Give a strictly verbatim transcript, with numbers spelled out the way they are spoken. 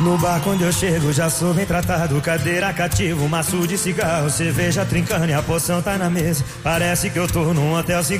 No bar quando eu chego já sou bem tratado. Cadeira cativa, maço de cigarro, cerveja trincando e a poção tá na mesa. Parece que eu tô num hotel cigarro.